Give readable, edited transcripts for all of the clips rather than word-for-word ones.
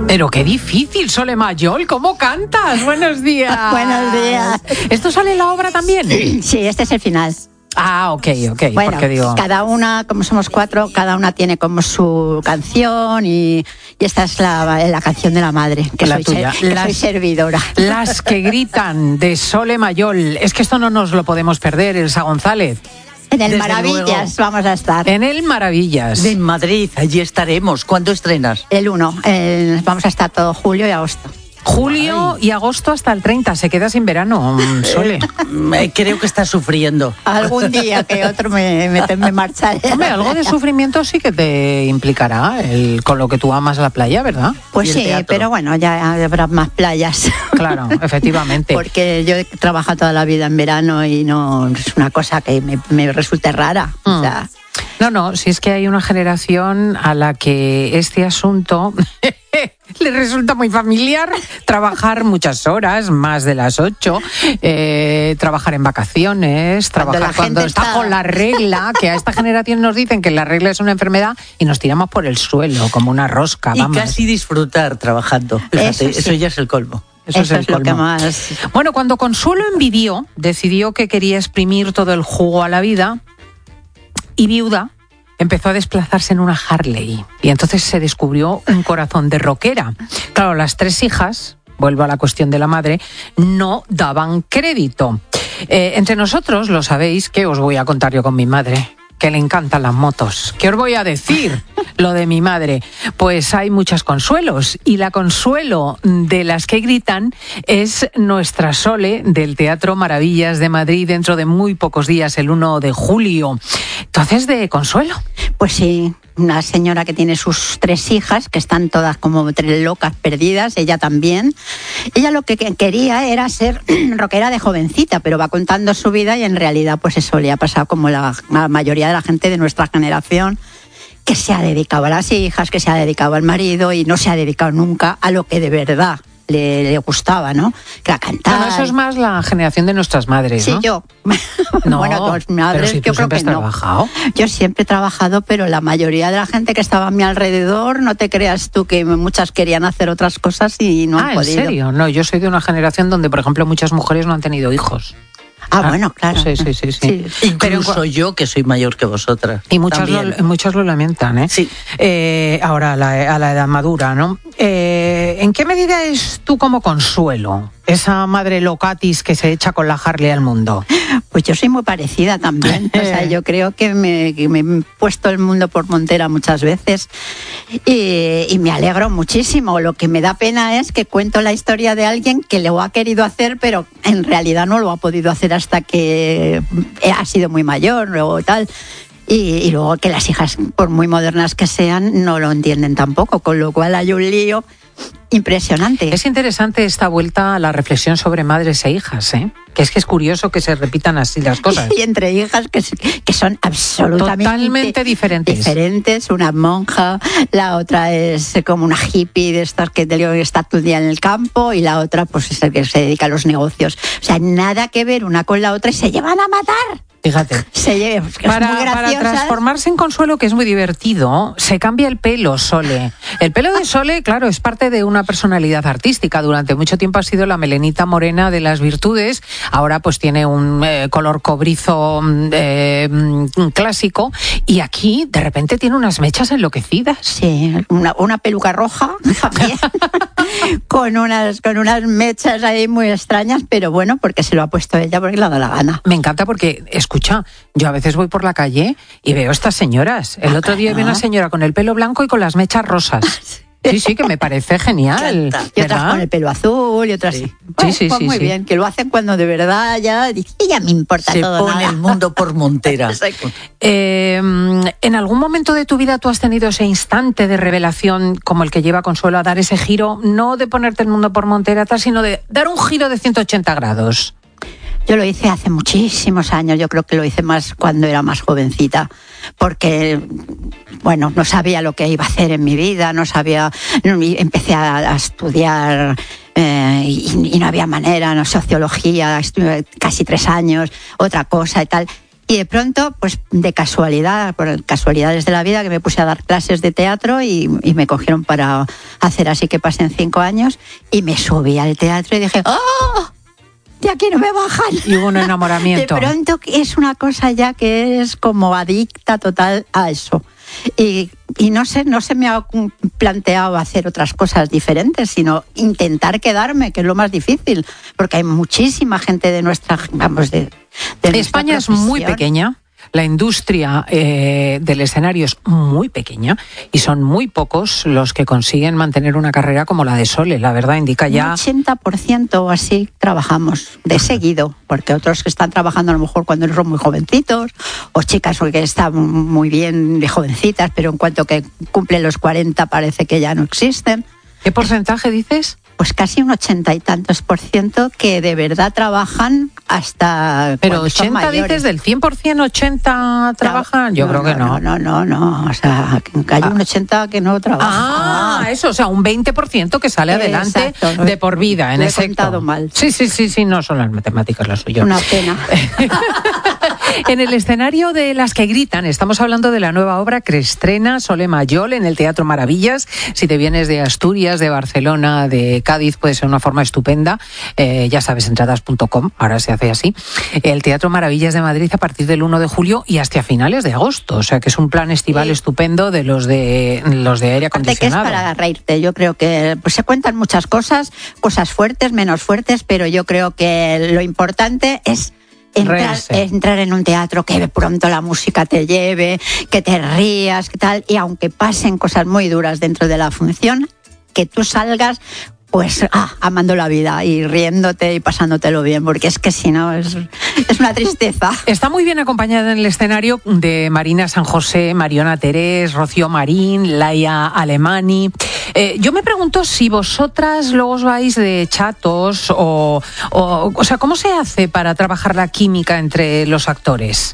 Pero qué difícil, Sole Mayol, ¿cómo cantas? Buenos días. Buenos días. ¿Esto sale en la obra también? Sí, este es el final. Ah, ok. Bueno, porque digo... cada una, como somos 4, cada una tiene como su canción y esta es la canción de la madre, que la soy, tuya. soy servidora. Las que gritan de Sole Mayol. Es que esto no nos lo podemos perder, Elsa González. En el Desde Maravillas luego. vamos a estar. En el Maravillas. En Madrid, allí estaremos. ¿Cuándo estrenas? El 1, vamos a estar todo julio y agosto. Julio y agosto hasta el 30. Se queda sin verano, Sole. Creo que estás sufriendo. Algún día que otro me marcharé. Hombre, algo de sufrimiento sí que te implicará con lo que tú amas la playa, ¿verdad? Pues Y el sí, teatro. pero bueno, ya habrá más playas. Claro, efectivamente. Porque yo he trabajado toda la vida en verano y no es una cosa que me resulte rara. O sea, No, si es que hay una generación a la que este asunto le resulta muy familiar, trabajar muchas horas, más de las 8, trabajar en vacaciones, Cuando trabajar la cuando gente está está- con la regla, que a esta generación nos dicen que la regla es una enfermedad y nos tiramos por el suelo como una rosca, Y vamos. casi disfrutar trabajando. Fíjate, Eso sí. eso ya es el colmo. Eso es el lo que colmo. más... Bueno, cuando Consuelo envidió, decidió que quería exprimir todo el jugo a la vida y viuda, empezó a desplazarse en una Harley y entonces se descubrió un corazón de rockera. Claro, las 3 hijas, vuelvo a la cuestión de la madre, no daban crédito. Entre nosotros, lo sabéis, que os voy a contar yo con mi madre, que le encantan las motos. ¿Qué os voy a decir? Lo de mi madre. Pues hay muchas Consuelos y la Consuelo de las que gritan es nuestra Sole del Teatro Maravillas de Madrid dentro de muy pocos días, el 1 de julio. Entonces, de Consuelo. Pues sí, una señora que tiene sus 3 hijas, que están todas como 3 locas perdidas, ella también. Ella lo que quería era ser rockera de jovencita, pero va contando su vida y en realidad pues eso le ha pasado como la mayoría de la gente de nuestra generación, que se ha dedicado a las hijas, que se ha dedicado al marido y no se ha dedicado nunca a lo que de verdad le gustaba, ¿no? Que era cantar. Bueno, eso es más la generación de nuestras madres, Sí, ¿no? yo. No, Bueno, mis madres, pero si tú yo creo siempre que has no. trabajado. Yo siempre he trabajado, pero la mayoría de la gente que estaba a mi alrededor, no te creas tú que muchas querían hacer otras cosas y no han ¿en podido. serio? No, yo soy de una generación donde, por ejemplo, muchas mujeres no han tenido hijos. Bueno, claro. Sí. Incluso yo, que soy mayor que vosotras. Y muchas también. muchas lo lamentan, ¿eh? Sí. Ahora, a la edad madura, ¿no? ¿En qué medida es tú como Consuelo, esa madre locatis que se echa con la Harley al mundo? Pues yo soy muy parecida también. O sea, yo creo que me he puesto el mundo por montera muchas veces y me alegro muchísimo. Lo que me da pena es que cuento la historia de alguien que lo ha querido hacer, pero en realidad no lo ha podido hacer hasta que ha sido muy mayor o tal. Y luego que las hijas, por muy modernas que sean, no lo entienden tampoco, con lo cual hay un lío impresionante. Es interesante esta vuelta a la reflexión sobre madres e hijas, ¿eh? Que es curioso que se repitan así las cosas. Y entre hijas que son absolutamente Totalmente diferentes. Diferentes. Una monja, la otra es como una hippie de estas que está todo el día en el campo y la otra pues es el que se dedica a los negocios. O sea, nada que ver una con la otra y se llevan a matar. Fíjate. Es muy Para graciosa. transformarse en Consuelo, que es muy divertido, se cambia el pelo, Sole. El pelo de Sole, claro, es parte de una personalidad artística. Durante mucho tiempo ha sido la melenita morena de las virtudes. Ahora pues tiene un color cobrizo clásico. Y aquí, de repente, tiene unas mechas enloquecidas. Sí, una peluca roja también, con unas mechas ahí muy extrañas, pero bueno, porque se lo ha puesto ella porque le ha dado la gana. Me encanta porque, escucha, yo a veces voy por la calle y veo estas señoras. El otro día vi una señora con el pelo blanco y con las mechas rosas. Sí, que me parece genial. Y otras con el pelo azul y otras... Sí. Bueno, Sí, pues muy bien, que lo hacen cuando de verdad ya me importa Se todo. pone nada. el mundo por montera. ¿En algún momento de tu vida tú has tenido ese instante de revelación como el que lleva Consuelo a dar ese giro, no de ponerte el mundo por montera, sino de dar un giro de 180 grados? Yo lo hice hace muchísimos años, yo creo que lo hice más cuando era más jovencita, porque, bueno, no sabía lo que iba a hacer en mi vida, empecé a estudiar y no había manera, sociología, estuve casi 3 años, otra cosa y tal. Y de pronto, pues de casualidad, por casualidades de la vida, que me puse a dar clases de teatro y me cogieron para hacer Así que pasen 5 años y me subí al teatro y dije, ¡oh! De aquí no me bajan. Y hubo un enamoramiento. De pronto es una cosa ya que es como adicta total a eso. Y no se me ha planteado hacer otras cosas diferentes, sino intentar quedarme, que es lo más difícil, porque hay muchísima gente de nuestra, vamos, de España es muy pequeña. La industria del escenario es muy pequeña y son muy pocos los que consiguen mantener una carrera como la de Sole. La verdad indica ya... Un 80% o así trabajamos de seguido, porque otros que están trabajando a lo mejor cuando son muy jovencitos, o chicas que están muy bien de jovencitas, pero en cuanto que cumplen los 40 parece que ya no existen. ¿Qué porcentaje dices? Pues casi un 80 y tantos % que de verdad trabajan hasta... Pero 80 dices del 100%, 80 trabajan, yo creo que no. No, o sea, que hay un 80 que no trabaja. Eso, o sea, un 20% que sale adelante. Exacto, de por vida en ese sector. Contado mal. Sí, no son las matemáticas las suyas. Una pena. En el escenario de Las que gritan, estamos hablando de la nueva obra que estrena Sole Mayol en el Teatro Maravillas. Si te vienes de Asturias, de Barcelona, de Cádiz, puede ser una forma estupenda. Ya sabes, entradas.com, ahora se hace así. El Teatro Maravillas de Madrid a partir del 1 de julio y hasta finales de agosto. O sea que es un plan estival estupendo de los de aire acondicionado. Que es para reírte. Yo creo que pues, se cuentan muchas cosas fuertes, menos fuertes, pero yo creo que lo importante es entrar en un teatro, que de pronto la música te lleve, que te rías, que tal, y aunque pasen cosas muy duras dentro de la función, que tú salgas pues amando la vida y riéndote y pasándotelo bien, porque es que si no es una tristeza. Está muy bien acompañada en el escenario de Marina San José, Mariona Terés, Rocío Marín, Laia Alemani. Yo me pregunto si vosotras luego os vais de chatos o sea, ¿cómo se hace para trabajar la química entre los actores?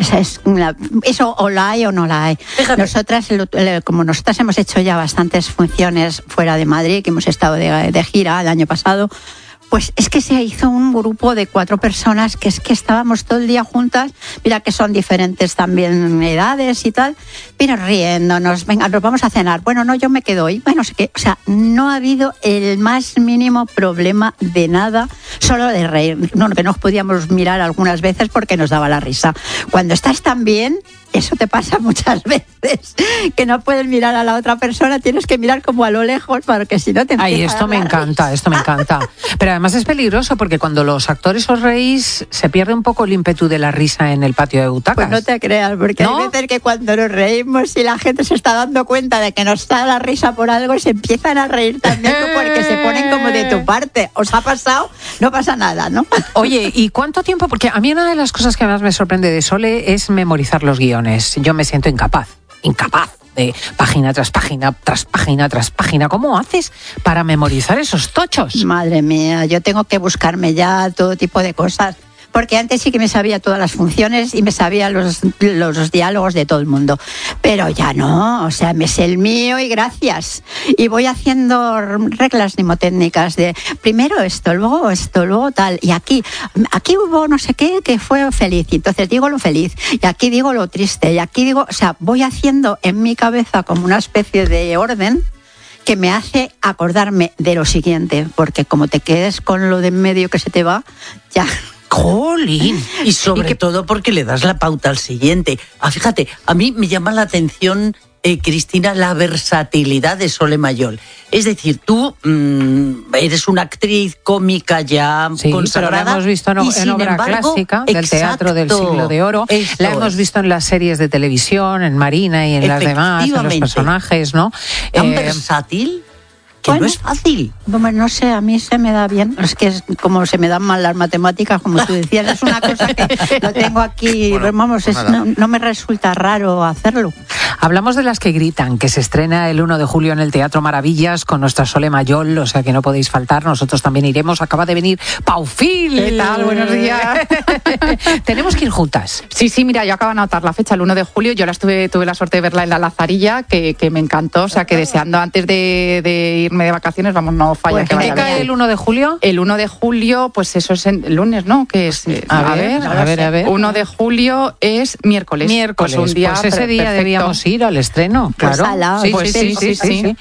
Eso o la hay o no la hay. Fíjate. Nosotras, como nosotras hemos hecho ya bastantes funciones fuera de Madrid, que hemos estado de gira el año pasado, pues es que se hizo un grupo de 4 personas que es que estábamos todo el día juntas, mira que son diferentes también edades y tal, pero riéndonos, venga, nos vamos a cenar, bueno, no, yo me quedo hoy, bueno, sé qué, o sea, no ha habido el más mínimo problema de nada, solo de reír, no, que nos podíamos mirar algunas veces porque nos daba la risa. Cuando estás tan bien, eso te pasa muchas veces, que no puedes mirar a la otra persona, tienes que mirar como a lo lejos, porque si no te empieza. Ay, esto me encanta. Pero además es peligroso, porque cuando los actores os reís, se pierde un poco el ímpetu de la risa en el patio de butacas. Pues no te creas, porque ¿no? Hay veces que cuando nos reímos y la gente se está dando cuenta de que nos está la risa por algo, se empiezan a reír también porque se ponen como de tu parte. ¿Os ha pasado? No pasa nada, ¿no? Oye, ¿y cuánto tiempo? Porque a mí una de las cosas que más me sorprende de Sole es memorizar los guiones. Yo me siento incapaz de página tras página, tras página, tras página. ¿Cómo haces para memorizar esos tochos? Madre mía, yo tengo que buscarme ya todo tipo de cosas. Porque antes sí que me sabía todas las funciones y me sabía los diálogos de todo el mundo. Pero ya no, o sea, me sé el mío y gracias. Y voy haciendo reglas mnemotécnicas de primero esto, luego tal. Y aquí hubo no sé qué que fue feliz. Y entonces digo lo feliz. Y aquí digo lo triste. Y aquí digo, o sea, voy haciendo en mi cabeza como una especie de orden que me hace acordarme de lo siguiente. Porque como te quedes con lo de en medio que se te va, ya... ¡Jolín! Y sobre todo porque le das la pauta al siguiente. Fíjate, a mí me llama la atención, Cristina, la versatilidad de Sole Mayol. Es decir, tú eres una actriz cómica ya consagrada. Pero la hemos visto en obra clásica del Teatro del Siglo de Oro. La hemos visto en las series de televisión, en Marina y en las demás, en los personajes, ¿no? ¿Tan versátil? Que bueno, no es fácil. No sé, a mí se me da bien. Es que es como se me dan mal las matemáticas, como tú decías. Es una cosa que lo tengo aquí. Bueno, vamos, no me resulta raro hacerlo. Hablamos de Las que gritan, que se estrena el 1 de julio en el Teatro Maravillas con nuestra Sole Mayol, o sea que no podéis faltar. Nosotros también iremos. Acaba de venir Paufil. ¿Qué tal? Buenos días. Tenemos que ir juntas. Sí, mira, yo acabo de anotar la fecha, el 1 de julio. Yo tuve la suerte de verla en La Lazarilla, que me encantó. O sea, que deseando antes de irnos irme de vacaciones, vamos, no falla Pues que ¿En vaya qué bien. cae el 1 de julio? El 1 de julio, pues eso es el lunes, ¿no? Que es, A ver. 1 de julio es miércoles. Miércoles, Pues un día pues ese día perfecto. debíamos ir al estreno, Pues claro. ala, Sí, pues sí, sí, sí.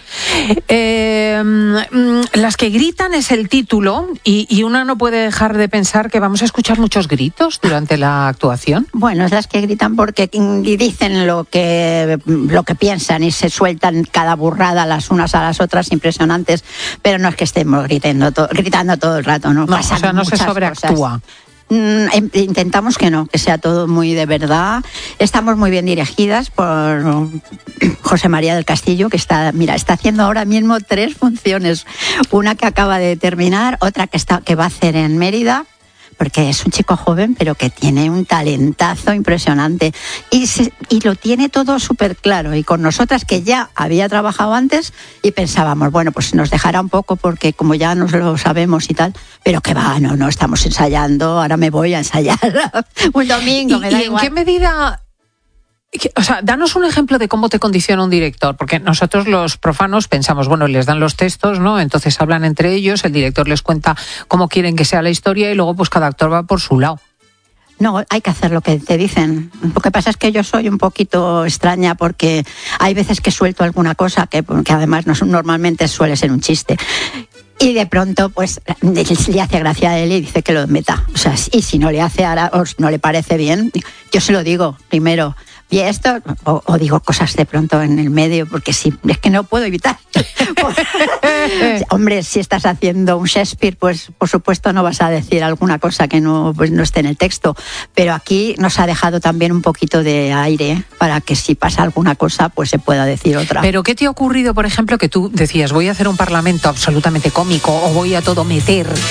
Las que gritan es el título y una no puede dejar de pensar que vamos a escuchar muchos gritos durante la actuación. Bueno, es las que gritan porque y dicen lo que piensan y se sueltan cada burrada las unas a las otras impresionantes, pero no es que estemos gritando todo el rato, ¿no? No, Pasan o sea, no se muchas sobreactúa. cosas. Intentamos que no, que sea todo muy de verdad. Estamos muy bien dirigidas por José María del Castillo, que está haciendo ahora mismo 3 funciones. Una que acaba de terminar, otra que va a hacer en Mérida, porque es un chico joven, pero que tiene un talentazo impresionante. Y lo tiene todo súper claro. Y con nosotras, que ya había trabajado antes, y pensábamos, bueno, pues nos dejará un poco, porque como ya nos lo sabemos y tal, pero que va, no, estamos ensayando, ahora me voy a ensayar un domingo, me da ¿Y en igual. qué medida? O sea, danos un ejemplo de cómo te condiciona un director, porque nosotros los profanos pensamos, bueno, les dan los textos, ¿no? Entonces hablan entre ellos, el director les cuenta cómo quieren que sea la historia y luego pues cada actor va por su lado. No, hay que hacer lo que te dicen. Lo que pasa es que yo soy un poquito extraña porque hay veces que suelto alguna cosa que además normalmente suele ser un chiste. Y de pronto, pues, le hace gracia a él y dice que lo meta. O sea, y si no le hace o no le parece bien, yo se lo digo primero. Y esto, o digo cosas de pronto en el medio, porque sí, es que no puedo evitar. Hombre, si estás haciendo un Shakespeare, pues por supuesto no vas a decir alguna cosa que no esté en el texto. Pero aquí nos ha dejado también un poquito de aire para que si pasa alguna cosa, pues se pueda decir otra. Pero ¿qué te ha ocurrido, por ejemplo, que tú decías, voy a hacer un parlamento absolutamente cómico o voy a todo meter